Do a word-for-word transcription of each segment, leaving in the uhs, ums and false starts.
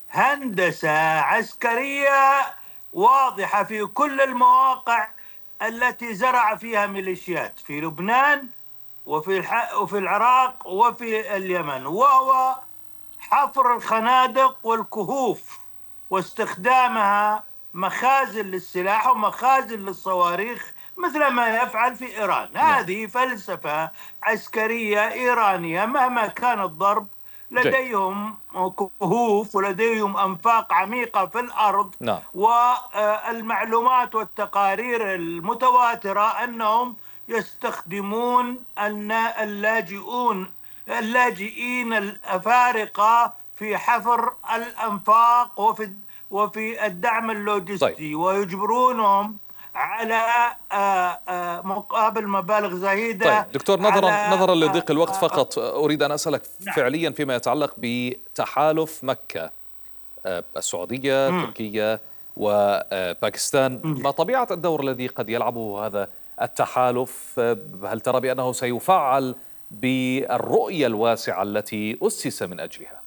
هندسة عسكرية واضحة في كل المواقع التي زرع فيها ميليشيات في لبنان وفي الح... وفي العراق وفي اليمن، وهو حفر الخنادق والكهوف واستخدامها مخازن للسلاح ومخازن للصواريخ مثل ما يفعل في إيران. نعم. هذه فلسفة عسكرية إيرانية، مهما كان الضرب جيد. لديهم كهوف ولديهم أنفاق عميقة في الأرض. نعم. والمعلومات والتقارير المتواترة أنهم يستخدمون اللاجئون اللاجئين الأفارقة في حفر الأنفاق وفي وفي الدعم طيب اللوجستي، ويجبرونهم على مقابل مبالغ زهيدة طيب دكتور، نظرا على نظرا لضيق الوقت فقط أريد أن أسألك فعليا فيما يتعلق بتحالف مكة، السعودية، مم. تركيا وباكستان، مم. ما طبيعة الدور الذي قد يلعبه هذا التحالف؟ هل ترى بأنه سيفعل بالرؤية الواسعة التي أسس من أجلها؟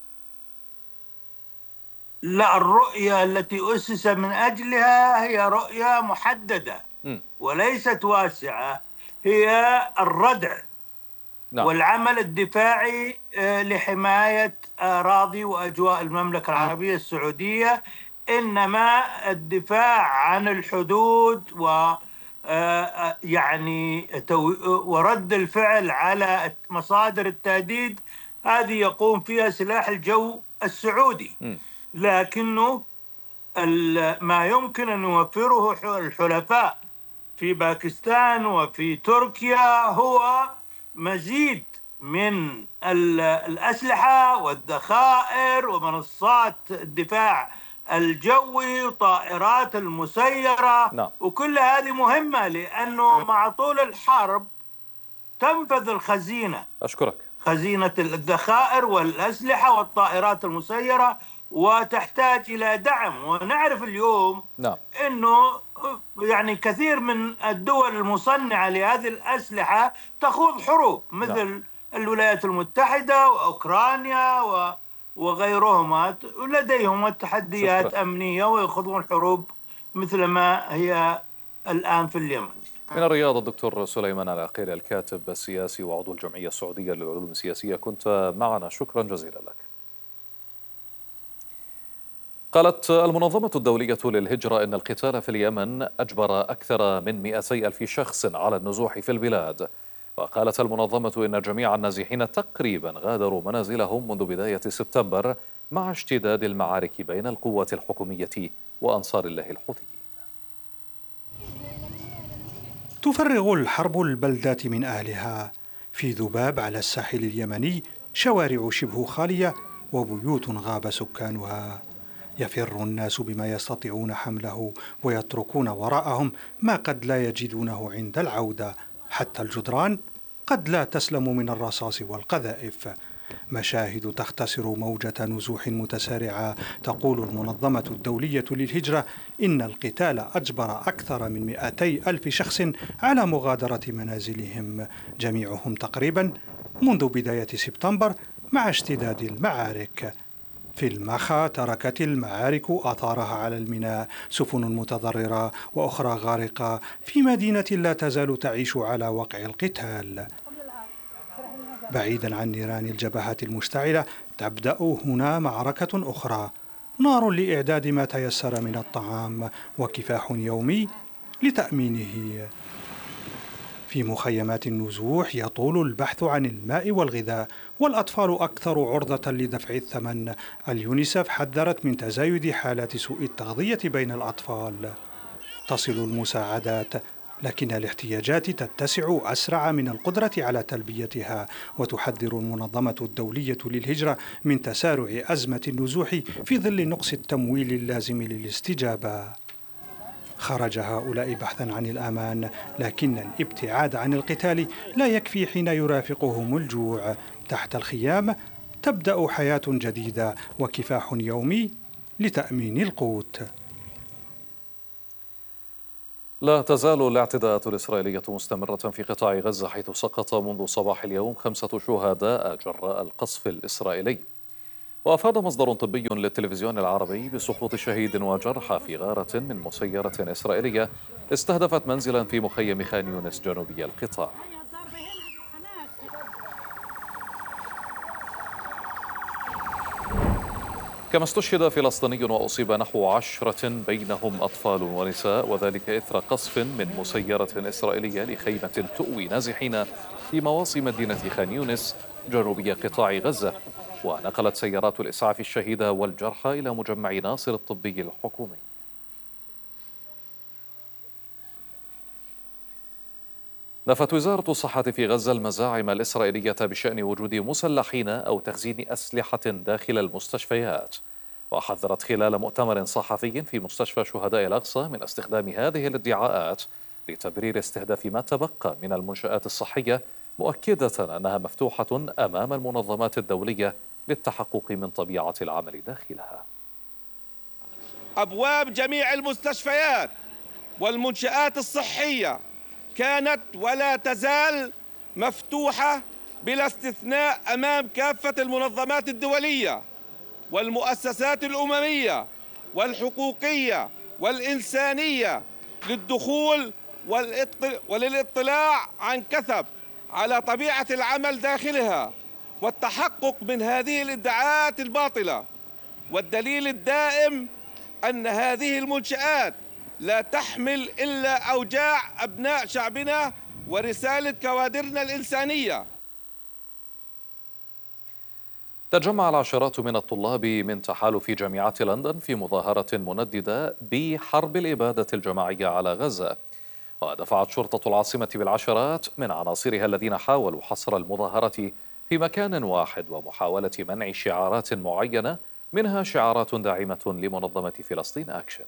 لا، الرؤية التي أسس من أجلها هي رؤية محددة م. وليست واسعة، هي الردع نعم. والعمل الدفاعي لحماية أراضي وأجواء المملكة العربية السعودية، إنما الدفاع عن الحدود و يعني ورد الفعل على مصادر التهديد هذه يقوم فيها سلاح الجو السعودي. م. لكنه ما يمكن أن يوفره الحلفاء في باكستان وفي تركيا هو مزيد من الأسلحة والذخائر ومنصات الدفاع الجوي وطائرات المسيرة. نعم. وكل هذه مهمة لأنه مع طول الحرب تنفذ الخزينة، أشكرك. خزينة الذخائر والأسلحة والطائرات المسيرة، وتحتاج إلى دعم. ونعرف اليوم نعم. أنه يعني كثير من الدول المصنعة لهذه الأسلحة تخوض حروب مثل نعم. الولايات المتحدة وأوكرانيا وغيرهما، ولديهم تحديات شكرا. أمنية ويخوضون حروب مثل ما هي الآن في اليمن. من الرياض الدكتور سليمان العقيلي، الكاتب السياسي وعضو الجمعية السعودية للعلوم السياسية، كنت معنا، شكرا جزيلا لك. قالت المنظمة الدولية للهجرة إن القتال في اليمن أجبر أكثر من مئتي ألف شخص على النزوح في البلاد. وقالت المنظمة إن جميع النازحين تقريبا غادروا منازلهم منذ بداية سبتمبر مع اشتداد المعارك بين القوات الحكومية وأنصار الله الحوثيين. تفرغ الحرب البلدات من أهلها. في ذباب على الساحل اليمني شوارع شبه خالية وبيوت غاب سكانها. يفر الناس بما يستطيعون حمله ويتركون وراءهم ما قد لا يجدونه عند العودة. حتى الجدران قد لا تسلم من الرصاص والقذائف. مشاهد تختصر موجة نزوح متسارعة. تقول المنظمة الدولية للهجرة إن القتال أجبر أكثر من مئتي ألف شخص على مغادرة منازلهم، جميعهم تقريبا منذ بداية سبتمبر مع اشتداد المعارك. في المخا تركت المعارك آثارها على الميناء، سفن متضررة وأخرى غارقة في مدينة لا تزال تعيش على وقع القتال. بعيدا عن نيران الجبهات المشتعلة تبدأ هنا معركة أخرى، نار لإعداد ما تيسر من الطعام وكفاح يومي لتأمينه. في مخيمات النزوح يطول البحث عن الماء والغذاء، والأطفال أكثر عرضة لدفع الثمن. اليونيسف حذرت من تزايد حالات سوء التغذية بين الأطفال. تصل المساعدات لكن الاحتياجات تتسع أسرع من القدرة على تلبيتها. وتحذر المنظمة الدولية للهجرة من تسارع أزمة النزوح في ظل نقص التمويل اللازم للاستجابة. خرج هؤلاء بحثا عن الأمان، لكن الابتعاد عن القتال لا يكفي حين يرافقهم الجوع. تحت الخيام تبدأ حياة جديدة وكفاح يومي لتأمين القوت. لا تزال الاعتداءات الإسرائيلية مستمرة في قطاع غزة، حيث سقط منذ صباح اليوم خمسة شهداء جراء القصف الإسرائيلي. وأفاد مصدر طبي للتلفزيون العربي بسقوط شهيد وجرحى في غارة من مسيرة إسرائيلية استهدفت منزلا في مخيم خان يونس جنوبي القطاع. كما استشهد فلسطيني وأصيب نحو عشرة بينهم أطفال ونساء، وذلك إثر قصف من مسيرة إسرائيلية لخيمة تؤوي نازحين في مواصي مدينة خان يونس جنوبي قطاع غزة. ونقلت سيارات الإسعاف الشهيدة والجرحى إلى مجمع ناصر الطبي الحكومي. نفت وزارة الصحة في غزة المزاعم الإسرائيلية بشأن وجود مسلحين أو تخزين أسلحة داخل المستشفيات، وحذرت خلال مؤتمر صحفي في مستشفى شهداء الأقصى من استخدام هذه الادعاءات لتبرير استهداف ما تبقى من المنشآت الصحية، مؤكدة أنها مفتوحة أمام المنظمات الدولية للتحقق من طبيعة العمل داخلها. أبواب جميع المستشفيات والمنشآت الصحية كانت ولا تزال مفتوحة بلا استثناء أمام كافة المنظمات الدولية والمؤسسات الأممية والحقوقية والإنسانية للدخول وللاطلاع عن كثب على طبيعة العمل داخلها والتحقق من هذه الادعاءات الباطلة. والدليل الدائم أن هذه المنشآت لا تحمل إلا أوجاع أبناء شعبنا ورسالة كوادرنا الإنسانية. تجمع العشرات من الطلاب من تحالف جامعات لندن في مظاهرة منددة بحرب الإبادة الجماعية على غزة. ودفعت شرطة العاصمة بالعشرات من عناصرها الذين حاولوا حصر المظاهرة في مكان واحد ومحاولة منع شعارات معينة، منها شعارات داعمة لمنظمة فلسطين أكشن.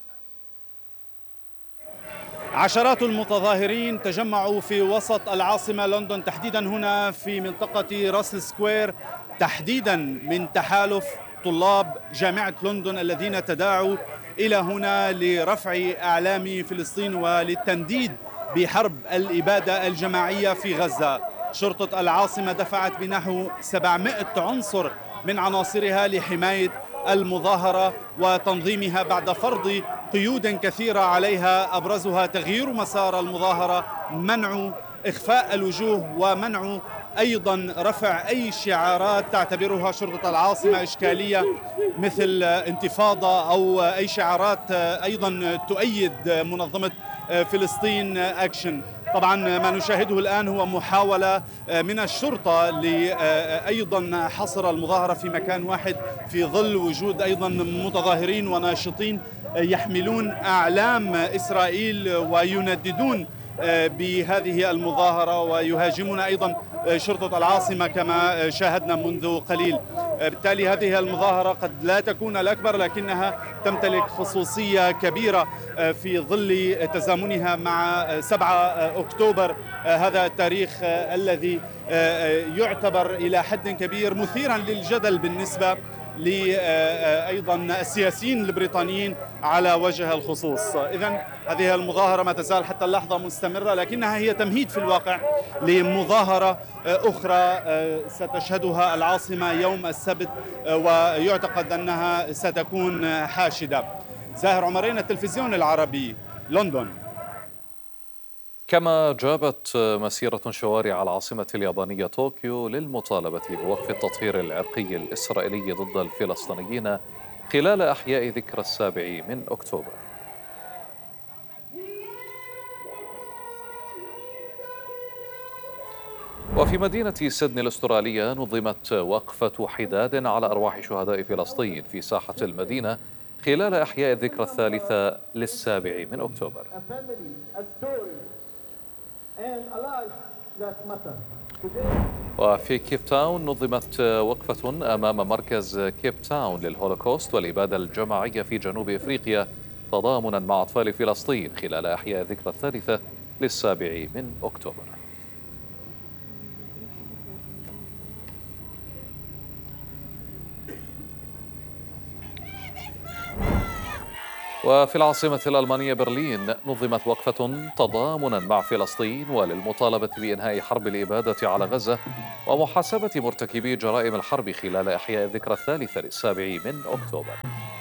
عشرات المتظاهرين تجمعوا في وسط العاصمة لندن، تحديدا هنا في منطقة راسل سكوير، تحديدا من تحالف طلاب جامعة لندن الذين تداعوا إلى هنا لرفع أعلام فلسطين وللتنديد بحرب الإبادة الجماعية في غزة. شرطة العاصمة دفعت بنحو سبعمائة عنصر من عناصرها لحماية المظاهرة وتنظيمها بعد فرض قيود كثيرة عليها، أبرزها تغيير مسار المظاهرة، منع إخفاء الوجوه، ومنع أيضا رفع أي شعارات تعتبرها شرطة العاصمة إشكالية مثل انتفاضة أو أي شعارات أيضا تؤيد منظمة فلسطين أكشن. طبعا ما نشاهده الآن هو محاولة من الشرطة لأيضا حصر المظاهرة في مكان واحد في ظل وجود أيضا متظاهرين وناشطين يحملون أعلام إسرائيل وينددون بهذه المظاهرة ويهاجمون أيضا شرطة العاصمة كما شاهدنا منذ قليل. بالتالي هذه المظاهرة قد لا تكون الأكبر لكنها تمتلك خصوصية كبيرة في ظل تزامنها مع سبعة أكتوبر، هذا التاريخ الذي يعتبر إلى حد كبير مثيرا للجدل بالنسبة لأيضا السياسيين البريطانيين على وجه الخصوص. إذن هذه المظاهرة ما تزال حتى اللحظة مستمرة، لكنها هي تمهيد في الواقع لمظاهرة أخرى ستشهدها العاصمة يوم السبت، ويعتقد أنها ستكون حاشدة. زاهر عمرين، التلفزيون العربي، لندن. كما جابت مسيرة شوارع العاصمة اليابانية طوكيو للمطالبة بوقف التطهير العرقي الإسرائيلي ضد الفلسطينيين خلال أحياء ذكرى السابع من أكتوبر. وفي مدينة سيدني الأسترالية نظمت وقفة حداد على أرواح شهداء فلسطين في ساحة المدينة خلال أحياء الذكرى الثالثة للسابع من أكتوبر. وفي كيب تاون نظمت وقفة أمام مركز كيب تاون للهولوكوست والإبادة الجماعية في جنوب إفريقيا تضامنا مع أطفال فلسطين خلال أحياء الذكرى الثالثة للسابع من أكتوبر. وفي العاصمة الألمانية برلين نظمت وقفة تضامنا مع فلسطين وللمطالبة بإنهاء حرب الإبادة على غزة ومحاسبة مرتكبي جرائم الحرب خلال إحياء الذكرى الثالثة للسابع من أكتوبر.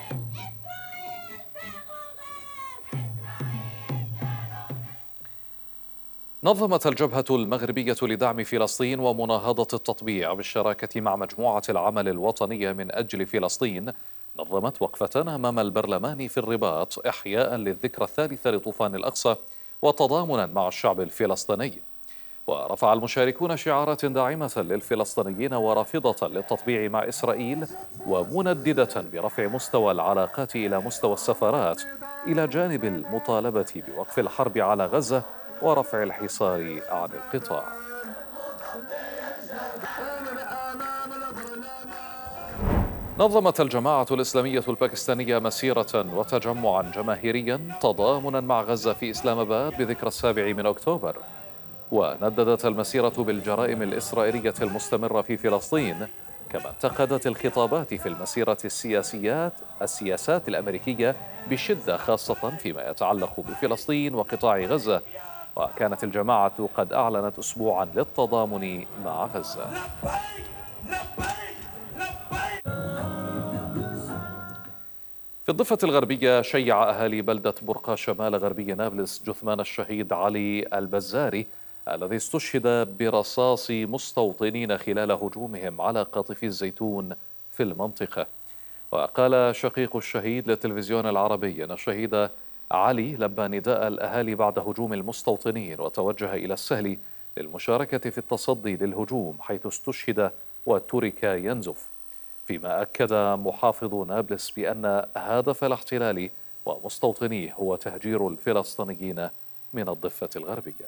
نظمت الجبهة المغربية لدعم فلسطين ومناهضة التطبيع بالشراكة مع مجموعة العمل الوطنية من أجل فلسطين نظمت وقفة أمام البرلمان في الرباط إحياء للذكرى الثالثة لطوفان الأقصى وتضامنا مع الشعب الفلسطيني. ورفع المشاركون شعارات داعمة للفلسطينيين ورافضة للتطبيع مع إسرائيل ومنددة برفع مستوى العلاقات إلى مستوى السفارات إلى جانب المطالبة بوقف الحرب على غزة ورفع الحصار عن القطاع. نظمت الجماعة الإسلامية الباكستانية مسيرة وتجمعا جماهيريا تضامنا مع غزة في إسلام آباد بذكرى السابع من أكتوبر. ونددت المسيرة بالجرائم الإسرائيلية المستمرة في فلسطين، كما انتقدت الخطابات في المسيرة السياسيات السياسات الأمريكية بشدة خاصة فيما يتعلق بفلسطين وقطاع غزة. وكانت الجماعة قد أعلنت أسبوعا للتضامن مع غزة. في الضفة الغربية شيع أهالي بلدة برقة شمال غربي نابلس جثمان الشهيد علي البزاري الذي استشهد برصاص مستوطنين خلال هجومهم على قاطفي الزيتون في المنطقة. وقال شقيق الشهيد للتلفزيون العربي أن الشهيد علي لبى نداء الأهالي بعد هجوم المستوطنين وتوجه إلى السهل للمشاركة في التصدي للهجوم، حيث استشهد وترك ينزف. فيما أكد محافظ نابلس بأن هدف الاحتلال ومستوطنيه هو تهجير الفلسطينيين من الضفة الغربية.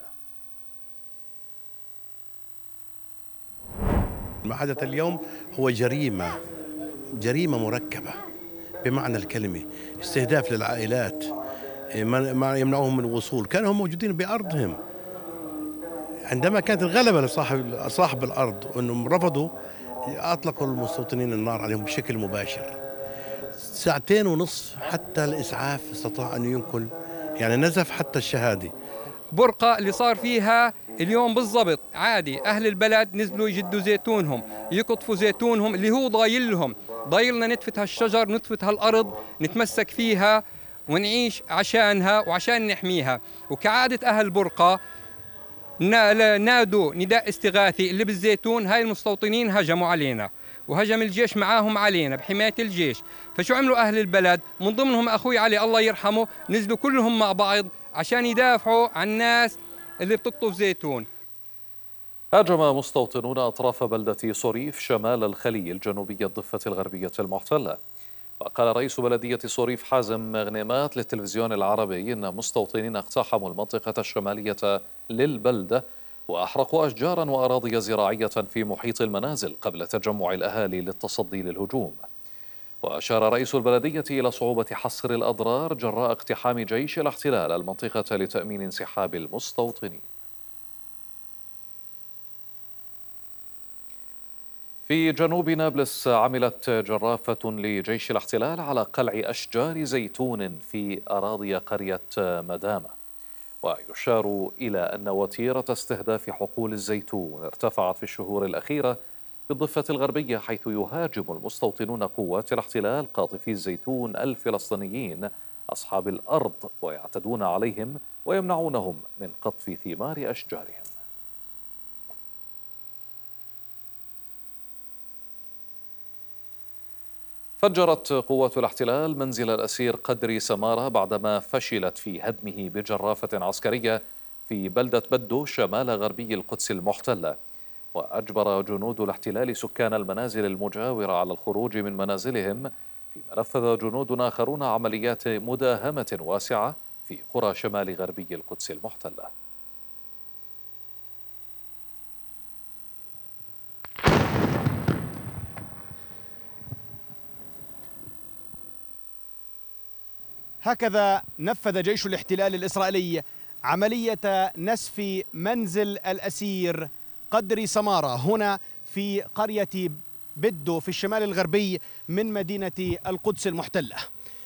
ما حدث اليوم هو جريمة جريمة مركبة بمعنى الكلمة، استهداف للعائلات، ما يمنعوهم من الوصول. كانوا هم موجودين بأرضهم عندما كانت الغلبة لصاحب صاحب الأرض، وأنهم رفضوا أطلقوا المستوطنين النار عليهم بشكل مباشر. ساعتين ونصف حتى الإسعاف استطاع أن ينقل، يعني نزف حتى الشهادة. برقة اللي صار فيها اليوم بالضبط عادي، أهل البلد نزلوا يجدوا زيتونهم، يقطفوا زيتونهم اللي هو ضايلهم. ضايلنا نتفت هالشجر، نتفت هالأرض، نتمسك فيها ونعيش عشانها وعشان نحميها. وكعادة أهل برقة نادوا نداء استغاثي اللي بالزيتون. هاي المستوطنين هجموا علينا وهجم الجيش معاهم علينا بحماية الجيش. فشو عملوا أهل البلد؟ من ضمنهم أخوي علي الله يرحمه، نزلوا كلهم مع بعض عشان يدافعوا عن الناس اللي بتقطف زيتون. هاجم مستوطنون أطراف بلدة صريف شمال الخليل جنوبي الضفة الغربية المحتلة. وقال رئيس بلدية صريف حازم مغنمات للتلفزيون العربي إن مستوطنين اقتحموا المنطقة الشمالية للبلدة وأحرقوا أشجارا وأراضي زراعية في محيط المنازل قبل تجمع الأهالي للتصدي للهجوم. وأشار رئيس البلدية إلى صعوبة حصر الأضرار جراء اقتحام جيش الاحتلال المنطقة لتأمين انسحاب المستوطنين. في جنوب نابلس عملت جرافة لجيش الاحتلال على قلع أشجار زيتون في أراضي قرية مدامة. ويشار إلى أن وتيرة استهداف حقول الزيتون ارتفعت في الشهور الأخيرة في الضفة الغربية، حيث يهاجم المستوطنون قوات الاحتلال قاطفي الزيتون الفلسطينيين أصحاب الأرض ويعتدون عليهم ويمنعونهم من قطف ثمار أشجارهم. فجرت قوات الاحتلال منزل الأسير قدري سمارة بعدما فشلت في هدمه بجرافة عسكرية في بلدة بدو شمال غربي القدس المحتلة. وأجبر جنود الاحتلال سكان المنازل المجاورة على الخروج من منازلهم، فيما نفذ جنود آخرون عمليات مداهمة واسعة في قرى شمال غربي القدس المحتلة. هكذا نفذ جيش الاحتلال الإسرائيلي عملية نسف منزل الأسير قدري سمارة هنا في قرية بدو في الشمال الغربي من مدينة القدس المحتلة.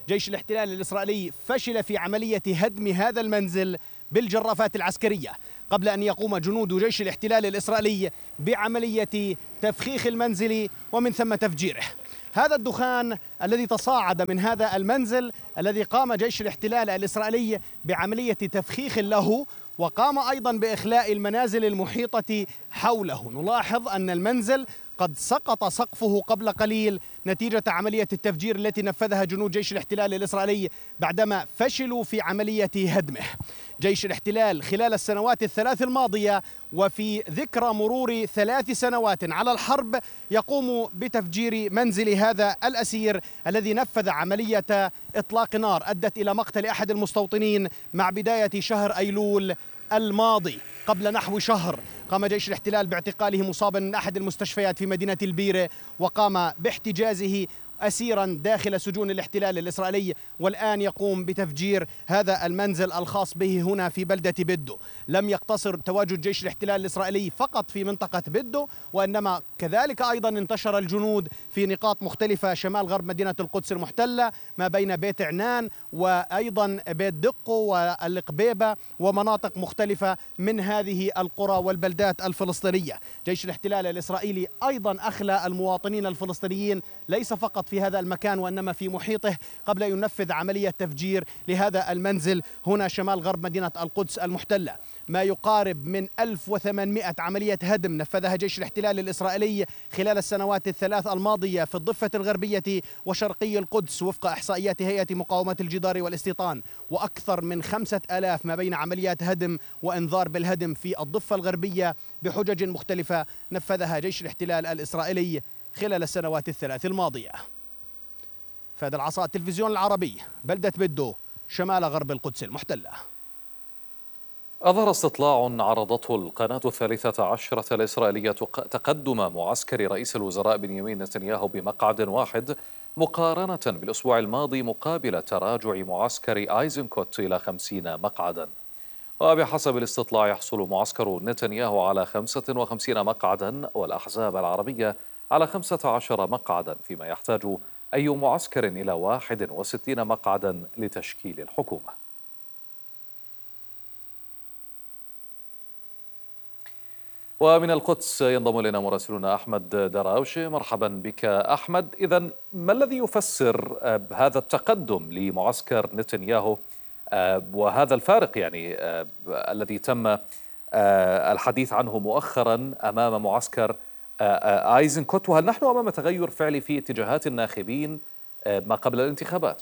جيش الاحتلال الإسرائيلي فشل في عملية هدم هذا المنزل بالجرافات العسكرية قبل أن يقوم جنود جيش الاحتلال الإسرائيلي بعملية تفخيخ المنزل ومن ثم تفجيره. هذا الدخان الذي تصاعد من هذا المنزل الذي قام جيش الاحتلال الإسرائيلي بعملية تفخيخ له، وقام أيضا بإخلاء المنازل المحيطة حوله. نلاحظ أن المنزل قد سقط سقفه قبل قليل نتيجة عملية التفجير التي نفذها جنود جيش الاحتلال الإسرائيلي بعدما فشلوا في عملية هدمه. جيش الاحتلال خلال السنوات الثلاث الماضية وفي ذكرى مرور ثلاث سنوات على الحرب يقوم بتفجير منزل هذا الأسير الذي نفذ عملية إطلاق نار أدت إلى مقتل أحد المستوطنين مع بداية شهر أيلول الماضي. قبل نحو شهر قام جيش الاحتلال باعتقاله مصابا من أحد المستشفيات في مدينة البيرة، وقام باحتجازه أسيرا داخل سجون الاحتلال الإسرائيلي، والآن يقوم بتفجير هذا المنزل الخاص به هنا في بلدة بدو. لم يقتصر تواجد جيش الاحتلال الإسرائيلي فقط في منطقة بدو، وإنما كذلك أيضا انتشر الجنود في نقاط مختلفة شمال غرب مدينة القدس المحتلة ما بين بيت عنان وأيضا بيت دقو والقبيبة ومناطق مختلفة من هذه القرى والبلدات الفلسطينية. جيش الاحتلال الإسرائيلي أيضا أخلى المواطنين الفلسطينيين ليس فقط في هذا المكان وإنما في محيطه قبل أن ينفذ عملية تفجير لهذا المنزل هنا شمال غرب مدينة القدس المحتلة. ما يقارب من ألف وثمانمئة عملية هدم نفذها جيش الاحتلال الإسرائيلي خلال السنوات الثلاث الماضية في الضفة الغربية وشرقي القدس وفق إحصائيات هيئة مقاومة الجدار والاستيطان، وأكثر من خمسة آلاف ما بين عمليات هدم وإنذار بالهدم في الضفة الغربية بحجج مختلفة نفذها جيش الاحتلال الإسرائيلي خلال السنوات الثلاث الماضية. فهد العصا، التلفزيون العربي، بلدة بدو، شمال غرب القدس المحتلة. أظهر استطلاع عرضته القناة الثالثة عشرة الإسرائيلية تقدم معسكر رئيس الوزراء بنيامين نتنياهو بمقعد واحد مقارنة بالأسبوع الماضي مقابل تراجع معسكر آيزنكوت إلى خمسين مقعدا. وبحسب الاستطلاع يحصل معسكر نتنياهو على خمسة وخمسين مقعدا والأحزاب العربية على خمسة عشر مقعدا، فيما يحتاج أي معسكر إلى واحد وستين مقعدا لتشكيل الحكومة. ومن القدس ينضم إلينا مراسلنا أحمد دراوش. مرحبا بك أحمد. إذن ما الذي يفسر هذا التقدم لمعسكر نتنياهو وهذا الفارق يعني الذي تم الحديث عنه مؤخرا أمام معسكر آيزنكوت، وهل نحن أمام تغير فعلي في اتجاهات الناخبين ما قبل الانتخابات؟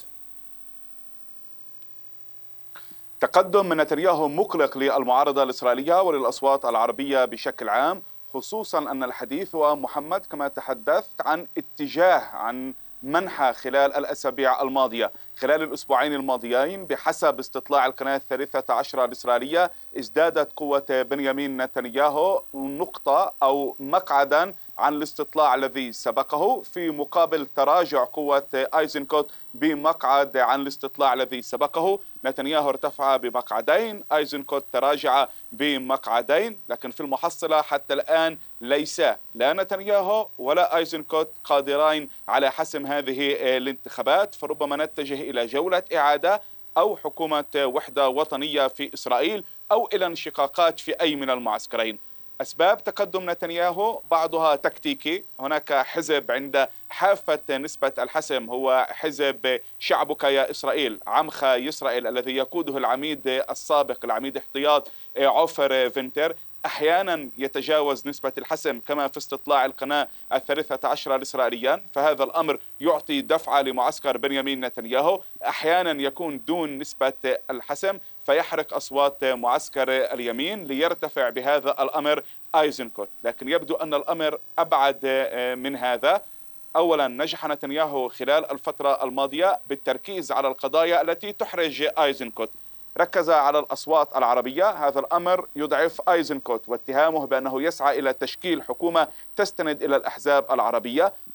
تقدم من نتنياهو مقلق للمعارضة الإسرائيلية وللأصوات العربية بشكل عام، خصوصا أن الحديث ومحمد كما تحدثت عن اتجاه عن منحى خلال الأسابيع الماضية. خلال الأسبوعين الماضيين بحسب استطلاع القناة الثالثة عشرة الإسرائيلية ازدادت قوة بنيامين نتنياهو نقطة أو مقعدا عن الاستطلاع الذي سبقه، في مقابل تراجع قوة آيزنكوت بمقعد عن الاستطلاع الذي سبقه. نتنياهو ارتفع بمقعدين، آيزنكوت تراجع بمقعدين، لكن في المحصلة حتى الآن ليس لا نتنياهو ولا آيزنكوت قادرين على حسم هذه الانتخابات، فربما نتجه إلى جولة إعادة أو حكومة وحدة وطنية في إسرائيل أو إلى انشقاقات في أي من المعسكرين. أسباب تقدم نتنياهو بعضها تكتيكي. هناك حزب عند حافة نسبة الحسم هو حزب شعبك يا إسرائيل، عمخ إسرائيل، الذي يقوده العميد السابق العميد احتياط عوفر فينتر. أحيانا يتجاوز نسبة الحسم كما في استطلاع القناة الثالثة عشرة الإسرائيلية، فهذا الأمر يعطي دفعة لمعسكر بنيامين نتنياهو. أحيانا يكون دون نسبة الحسم فيحرق أصوات معسكر اليمين ليرتفع بهذا الأمر آيزنكوت، لكن يبدو أن الأمر أبعد من هذا. أولا، نجح نتنياهو خلال الفترة الماضية بالتركيز على القضايا التي تحرج آيزنكوت، ركز على الأصوات العربية. هذا الأمر يضعف آيزنكوت واتهامه بأنه يسعى إلى تشكيل حكومة تستند إلى الأحزاب العربية،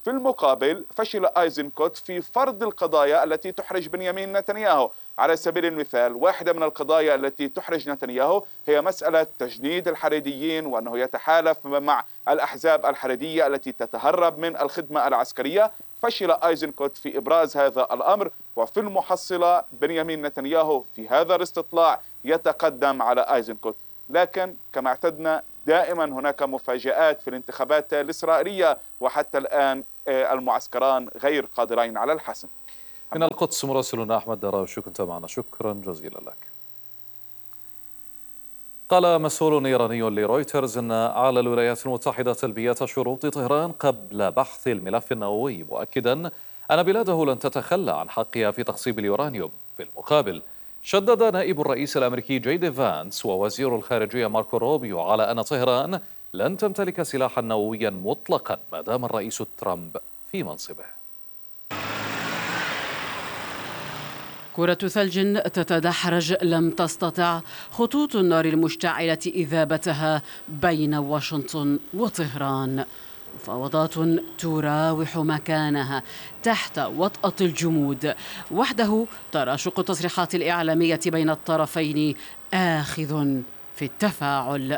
في المقابل فشل أيزنكوت في فرض القضايا التي تحرج بنيامين نتنياهو. على سبيل المثال، واحدة من القضايا التي تحرج نتنياهو هي مسألة تجنيد الحريديين، وأنه يتحالف مع الأحزاب الحريدية التي تتهرب من الخدمة العسكرية. فشل أيزنكوت في إبراز هذا الأمر، وفي المحصلة بنيامين نتنياهو في هذا الاستطلاع يتقدم على أيزنكوت. لكن كما اعتدنا دائما هناك مفاجآت في الانتخابات الإسرائيلية، وحتى الآن المعسكران غير قادرين على الحسم. من القدس مراسلنا أحمد دراوش، كنت معنا، شكرا جزيلا لك. قال مسؤول إيراني لرويترز أن على الولايات المتحدة تلبية شروط طهران قبل بحث الملف النووي، مؤكدا أن بلاده لن تتخلى عن حقها في تخصيب اليورانيوم. في المقابل شدد نائب الرئيس الأمريكي جي دي فانس ووزير الخارجية ماركو روبيو على أن طهران لن تمتلك سلاحا نوويا مطلقا ما دام الرئيس ترامب في منصبه. كرة ثلج تتدحرج لم تستطع خطوط النار المشتعلة إذابتها بين واشنطن وطهران. مفاوضات تراوح مكانها تحت وطأة الجمود. وحده تراشق التصريحات الإعلامية بين الطرفين آخذ في التفاعل.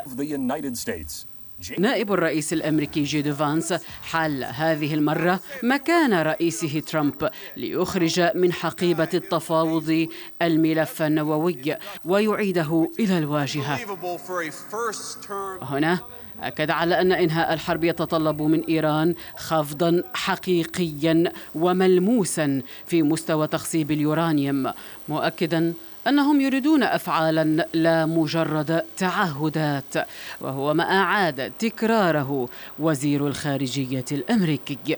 نائب الرئيس الأمريكي جي دي فانس حل هذه المرة مكان رئيسه ترامب ليخرج من حقيبة التفاوض الملف النووي ويعيده إلى الواجهة. هنا أكد على أن إنهاء الحرب يتطلب من إيران خفضاً حقيقياً وملموساً في مستوى تخصيب اليورانيوم، مؤكداً أنهم يريدون أفعالاً لا مجرد تعهدات، وهو ما أعاد تكراره وزير الخارجية الأمريكي.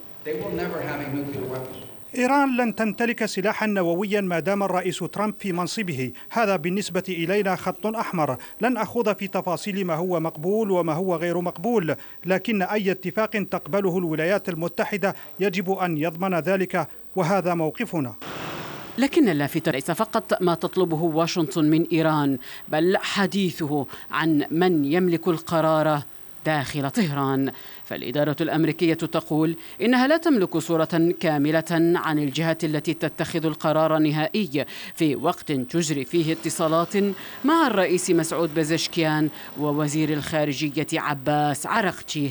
إيران لن تمتلك سلاحا نوويا ما دام الرئيس ترامب في منصبه. هذا بالنسبة إلينا خط أحمر. لن أخوض في تفاصيل ما هو مقبول وما هو غير مقبول، لكن أي اتفاق تقبله الولايات المتحدة يجب أن يضمن ذلك، وهذا موقفنا. لكن اللافت ليس فقط ما تطلبه واشنطن من إيران، بل حديثه عن من يملك القرار داخل طهران. فالإدارة الأمريكية تقول إنها لا تملك صورة كاملة عن الجهة التي تتخذ القرار النهائي، في وقت تجري فيه اتصالات مع الرئيس مسعود بزشكيان ووزير الخارجية عباس عراقچي.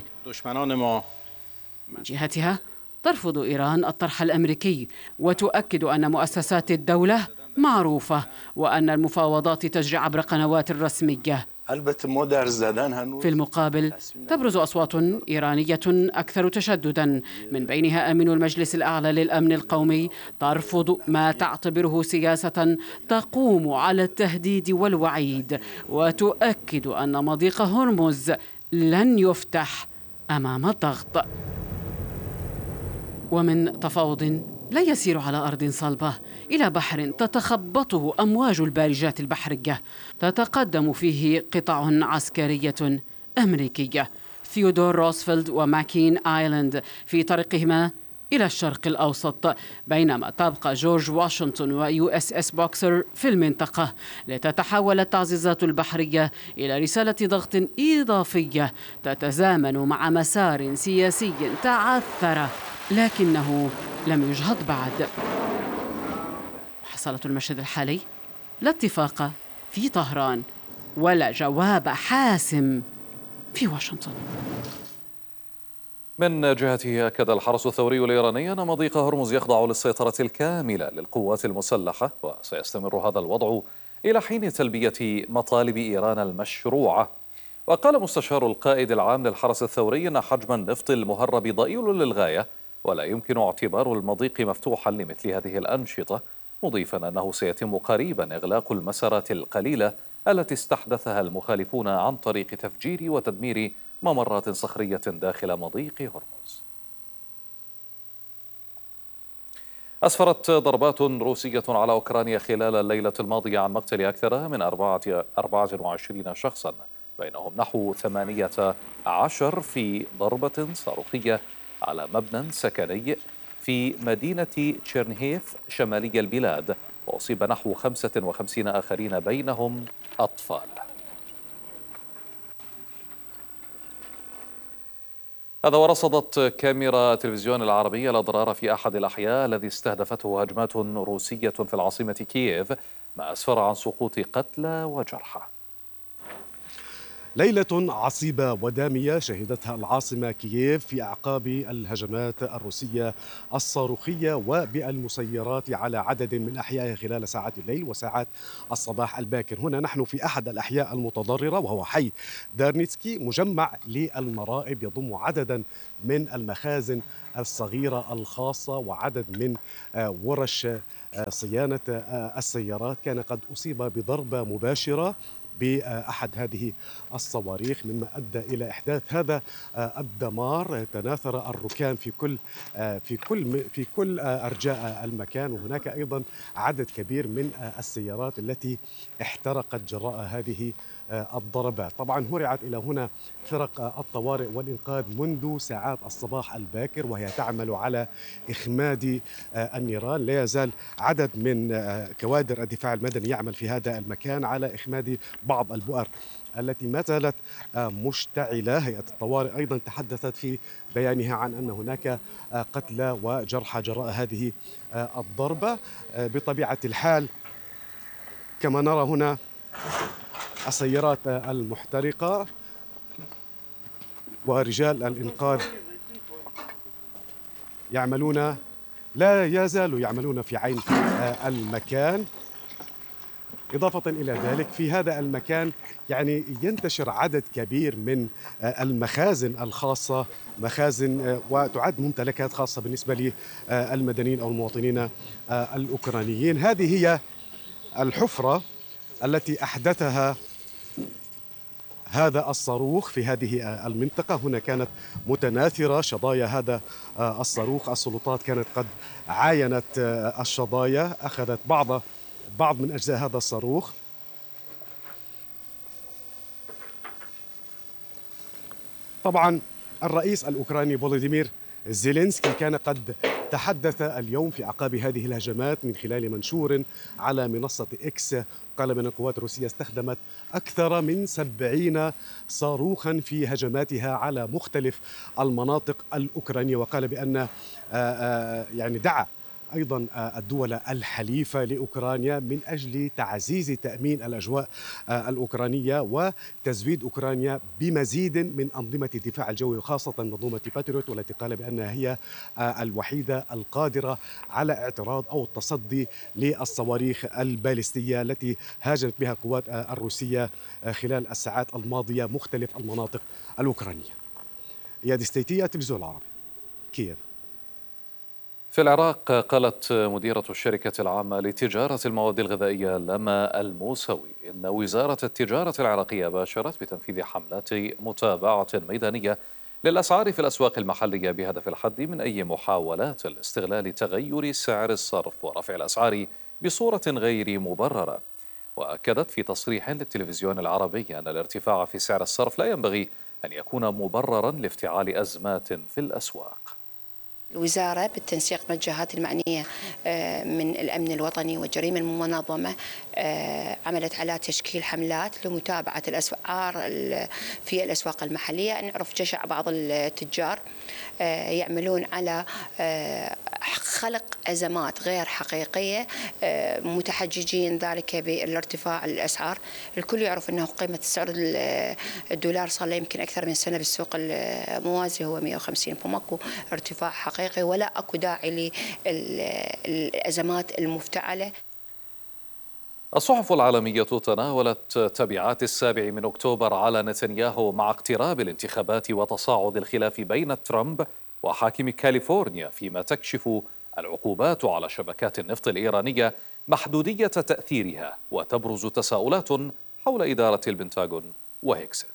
من جهتها ترفض إيران الطرح الأمريكي، وتؤكد أن مؤسسات الدولة معروفة وأن المفاوضات تجري عبر قنوات رسمية. في المقابل تبرز أصوات إيرانية أكثر تشددا، من بينها أمين المجلس الأعلى للأمن القومي ترفض ما تعتبره سياسة تقوم على التهديد والوعيد، وتؤكد أن مضيق هرمز لن يفتح أمام الضغط. ومن تفاوض لا يسير على أرض صلبة إلى بحر تتخبطه أمواج البارجات البحرية، تتقدم فيه قطع عسكرية أمريكية. ثيودور روزفلت وماكين آيلاند في طريقهما إلى الشرق الأوسط، بينما تبقى جورج واشنطن ويو اس اس بوكسر في المنطقة، لتتحول التعزيزات البحرية إلى رسالة ضغط إضافية تتزامن مع مسار سياسي تعثر لكنه لم يجهض بعد. حصلت المشهد الحالي لا اتفاق في طهران ولا جواب حاسم في واشنطن. من جهته أكد الحرس الثوري الإيراني أن مضيق هرمز يخضع للسيطرة الكاملة للقوات المسلحة، وسيستمر هذا الوضع إلى حين تلبية مطالب إيران المشروعة. وقال مستشار القائد العام للحرس الثوري أن حجم النفط المهرب ضئيل للغاية، ولا يمكن اعتبار المضيق مفتوحا لمثل هذه الأنشطة، مضيفا أنه سيتم قريبا إغلاق المسارات القليلة التي استحدثها المخالفون عن طريق تفجير وتدمير ممرات صخرية داخل مضيق هرمز. أسفرت ضربات روسية على أوكرانيا خلال الليلة الماضية عن مقتل أكثر من أربعة وعشرين شخصا، بينهم نحو ثمانية عشر في ضربة صاروخية على مبنى سكني في مدينة تشيرنهيف شمالي البلاد، وأصيب نحو خمسة وخمسين آخرين بينهم أطفال. هذا ورصدت كاميرا تلفزيون العربية الأضرار في أحد الأحياء الذي استهدفته هجمات روسية في العاصمة كييف، ما أسفر عن سقوط قتلى وجرحى. ليلة عصيبة ودامية شهدتها العاصمة كييف في أعقاب الهجمات الروسية الصاروخية وبالمسيرات على عدد من أحيائها خلال ساعات الليل وساعات الصباح الباكر. هنا نحن في أحد الأحياء المتضررة وهو حي دارنيتسكي، مجمع للمرائب يضم عددا من المخازن الصغيرة الخاصة وعدد من ورش صيانة السيارات. كان قد أصيب بضربة مباشرة بأحد هذه الصواريخ، مما أدى إلى إحداث هذا الدمار. تناثر الركام في كل في كل في كل أرجاء المكان، وهناك أيضا عدد كبير من السيارات التي احترقت جراء هذه الضربات. طبعا هرعت إلى هنا فرق الطوارئ والإنقاذ منذ ساعات الصباح الباكر، وهي تعمل على إخماد النيران. لا يزال عدد من كوادر الدفاع المدني يعمل في هذا المكان على إخماد بعض البؤر التي ما زالت مشتعلة. هيئة الطوارئ أيضا تحدثت في بيانها عن أن هناك قتلى وجرحى جراء هذه الضربة. بطبيعة الحال كما نرى هنا السيارات المحترقة ورجال الإنقاذ يعملون لا يزالوا يعملون في عين المكان. إضافة إلى ذلك في هذا المكان يعني ينتشر عدد كبير من المخازن الخاصة، مخازن وتعد ممتلكات خاصة بالنسبة للمدنيين أو المواطنين الأوكرانيين. هذه هي الحفرة التي أحدثها هذا الصاروخ في هذه المنطقة. هنا كانت متناثرة شظايا هذا الصاروخ. السلطات كانت قد عاينت الشظايا، أخذت بعض بعض من أجزاء هذا الصاروخ. طبعا الرئيس الأوكراني فولوديمير زيلينسكي كان قد تحدث اليوم في أعقاب هذه الهجمات من خلال منشور على منصة إكس. قال بأن القوات الروسية استخدمت أكثر من سبعين صاروخا في هجماتها على مختلف المناطق الأوكرانية، وقال بأن يعني دعا أيضا الدول الحليفة لأوكرانيا من أجل تعزيز تأمين الأجواء الأوكرانية وتزويد أوكرانيا بمزيد من أنظمة الدفاع الجوي، وخاصة منظومة باتريوت، والتي قال بأنها هي الوحيدة القادرة على اعتراض أو التصدي للصواريخ البالستية التي هاجمت بها القوات الروسية خلال الساعات الماضية مختلف المناطق الأوكرانية. إياد ستيتية، التلفزيون العربي، كييف. في العراق قالت مديرة الشركة العامة لتجارة المواد الغذائية لما الموسوي إن وزارة التجارة العراقية باشرت بتنفيذ حملات متابعة ميدانية للأسعار في الأسواق المحلية بهدف الحد من أي محاولات لاستغلال تغير سعر الصرف ورفع الأسعار بصورة غير مبررة. وأكدت في تصريح للتلفزيون العربي أن الارتفاع في سعر الصرف لا ينبغي أن يكون مبررا لافتعال أزمات في الأسواق. الوزارة بالتنسيق مع الجهات المعنية من الأمن الوطني والجريمة المنظمة عملت على تشكيل حملات لمتابعة الأسعار في الأسواق المحلية. نعرف جشع بعض التجار يعملون على خلق أزمات غير حقيقية متحججين ذلك بالارتفاع الأسعار. الكل يعرف أنه قيمة سعر الدولار صار له يمكن أكثر من سنة بالسوق الموازي هو مئة وخمسين، فماكو ارتفاع حقيقي ولا أكو داعي للأزمات المفتعلة. الصحف العالمية تناولت تبعات السابع من أكتوبر على نتنياهو مع اقتراب الانتخابات وتصاعد الخلاف بين ترامب وحاكم كاليفورنيا، فيما تكشف العقوبات على شبكات النفط الإيرانية محدودية تأثيرها، وتبرز تساؤلات حول إدارة البنتاغون وهيكسث.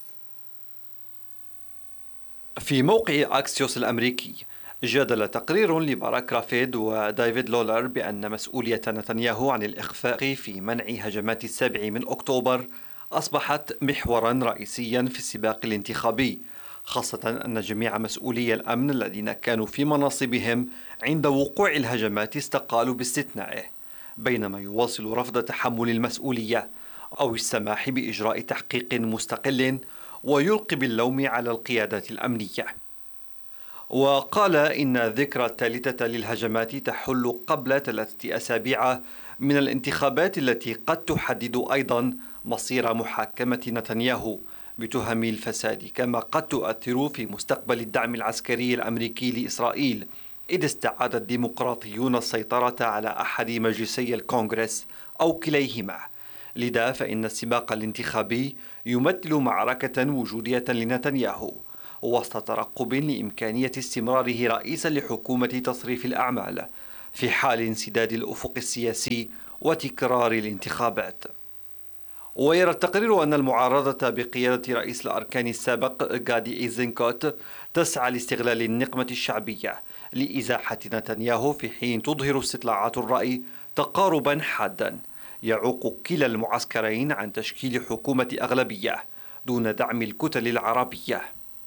في موقع أكسيوس الأمريكي جادل تقرير لباراك رافيد وديفيد لولر بأن مسؤولية نتنياهو عن الإخفاق في منع هجمات السابع من أكتوبر أصبحت محورا رئيسيا في السباق الانتخابي، خاصة أن جميع مسؤولي الأمن الذين كانوا في مناصبهم عند وقوع الهجمات استقالوا باستثنائه، بينما يواصل رفض تحمل المسؤولية أو السماح بإجراء تحقيق مستقل ويلقي باللوم على القيادات الأمنية. وقال إن الذكرى الثالثة للهجمات تحل قبل ثلاثة أسابيع من الانتخابات التي قد تحدد أيضا مصير محاكمة نتنياهو بتهم الفساد، كما قد تؤثر في مستقبل الدعم العسكري الأمريكي لإسرائيل، إذ استعاد الديمقراطيون السيطرة على أحد مجلسي الكونغرس أو كليهما. لذا فإن السباق الانتخابي يمثل معركة وجودية لنتنياهو وسط ترقب لإمكانية استمراره رئيسا لحكومة تصريف الأعمال في حال انسداد الأفق السياسي وتكرار الانتخابات. ويرى التقرير أن المعارضة بقيادة رئيس الأركان السابق غادي إيزنكوت تسعى لاستغلال النقمة الشعبية لإزاحة نتنياهو، في حين تظهر استطلاعات الرأي تقاربا حادا يعوق كلا المعسكرين عن تشكيل حكومة أغلبية دون دعم الكتل العربية.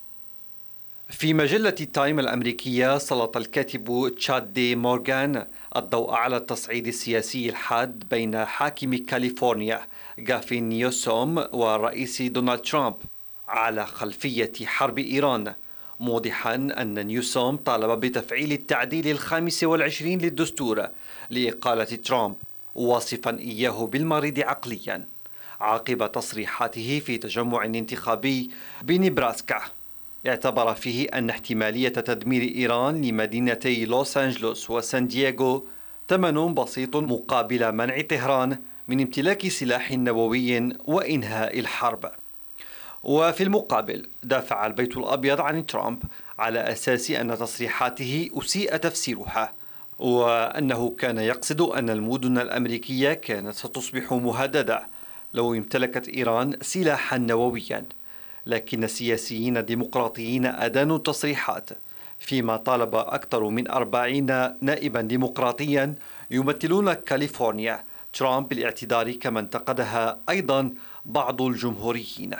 في مجلة تايم الأمريكية سلط الكاتب تشاد دي مورغان الضوء على التصعيد السياسي الحاد بين حاكم كاليفورنيا غافين نيوسوم والرئيس دونالد ترامب على خلفية حرب إيران، موضحا أن نيوسوم طالب بتفعيل التعديل الخامس والعشرين للدستور لإقالة ترامب، واصفا إياه بالمريض عقليا عقب تصريحاته في تجمع انتخابي بنبراسكا اعتبر فيه أن احتمالية تدمير إيران لمدينتي لوس أنجلوس وسان دييغو ثمن بسيط مقابل منع طهران من امتلاك سلاح نووي وإنهاء الحرب. وفي المقابل دافع البيت الأبيض عن ترامب على أساس أن تصريحاته أسيء تفسيرها، وأنه كان يقصد أن المدن الأمريكية كانت ستصبح مهددة لو امتلكت إيران سلاحا نوويا. لكن السياسيين الديمقراطيين أدانوا التصريحات، فيما طالب أكثر من أربعين نائبا ديمقراطيا يمثلون كاليفورنيا ترامب بالاعتذار، كما انتقدها أيضا بعض الجمهوريين.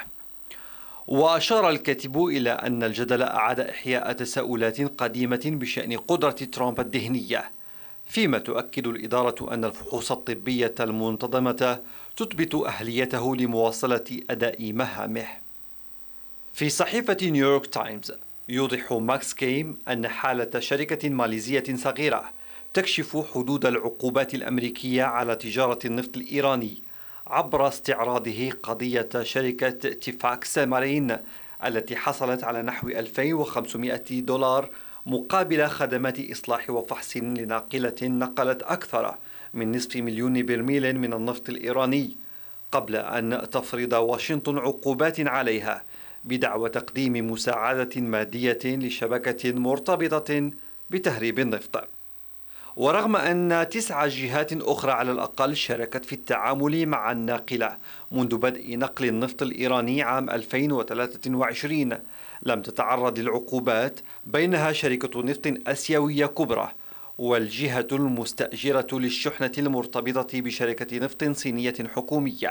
وأشار الكاتب إلى أن الجدل أعاد إحياء تساؤلات قديمة بشأن قدرة ترامب الذهنية، فيما تؤكد الإدارة أن الفحوص الطبية المنتظمة تثبت أهليته لمواصلة أداء مهامه. في صحيفة نيويورك تايمز يوضح ماكس كيم أن حالة شركة ماليزية صغيرة تكشف حدود العقوبات الأمريكية على تجارة النفط الإيراني عبر استعراضه قضية شركة تيفاكس مارين التي حصلت على نحو ألفين وخمسمائة دولار مقابل خدمات إصلاح وفحص لناقلة نقلت أكثر من نصف مليون برميل من النفط الإيراني، قبل أن تفرض واشنطن عقوبات عليها بدعوى تقديم مساعدة مادية لشبكة مرتبطة بتهريب النفط. ورغم أن تسع جهات أخرى على الأقل شاركت في التعامل مع الناقلة منذ بدء نقل النفط الإيراني عام ألفين وثلاثة وعشرين، لم تتعرض للعقوبات، بينها شركة نفط آسيوية كبرى والجهة المستأجرة للشحنة المرتبطة بشركة نفط صينية حكومية.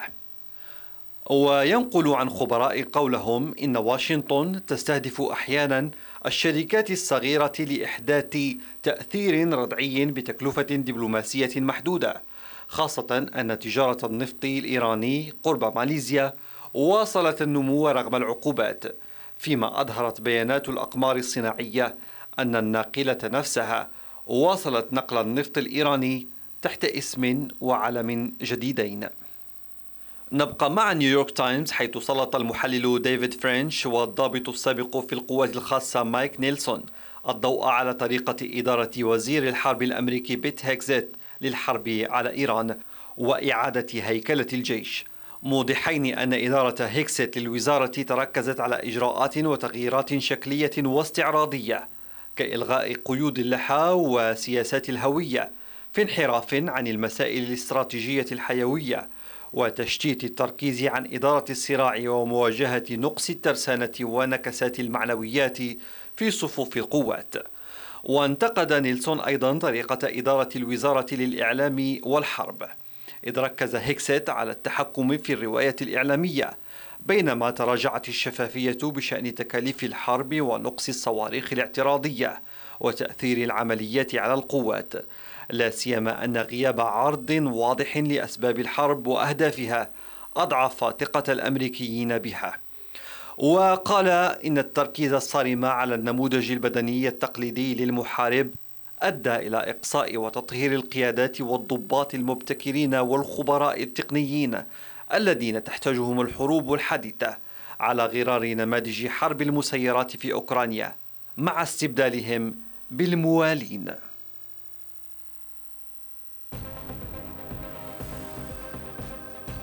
وينقل عن خبراء قولهم إن واشنطن تستهدف أحيانا الشركات الصغيرة لإحداث تأثير ردعي بتكلفة دبلوماسية محدودة، خاصة أن تجارة النفط الإيراني قرب ماليزيا واصلت النمو رغم العقوبات، فيما أظهرت بيانات الأقمار الصناعية أن الناقلة نفسها واصلت نقل النفط الإيراني تحت اسم وعلم جديدين. نبقى مع نيويورك تايمز، حيث سلط المحلل ديفيد فرنش والضابط السابق في القوات الخاصة مايك نيلسون الضوء على طريقة إدارة وزير الحرب الأمريكي بيت هيكزيت للحرب على إيران وإعادة هيكلة الجيش، موضحين أن إدارة هيكسيت للوزارة تركزت على إجراءات وتغييرات شكلية واستعراضية كإلغاء قيود اللحى وسياسات الهوية، في انحراف عن المسائل الاستراتيجية الحيوية وتشتيت التركيز عن إدارة الصراع ومواجهة نقص الترسانة ونكسات المعنويات في صفوف القوات. وانتقد نيلسون أيضا طريقة إدارة الوزارة للإعلام والحرب، إذ ركز هيكسيت على التحكم في الرواية الإعلامية، بينما تراجعت الشفافية بشأن تكاليف الحرب ونقص الصواريخ الاعتراضية وتأثير العمليات على القوات، لا سيما أن غياب عرض واضح لأسباب الحرب وأهدافها أضعف ثقة الأمريكيين بها. وقال إن التركيز الصارم على النموذج البدني التقليدي للمحارب أدى إلى إقصاء وتطهير القيادات والضباط المبتكرين والخبراء التقنيين الذين تحتاجهم الحروب الحديثة على غرار نماذج حرب المسيرات في أوكرانيا مع استبدالهم بالموالين.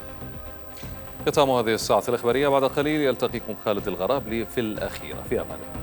ختام هذه الساعة الإخبارية. بعد قليل يلتقيكم خالد الغرابلي في الأخيرة. في أمان الله.